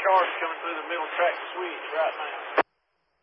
charge coming through the middle track switch right now.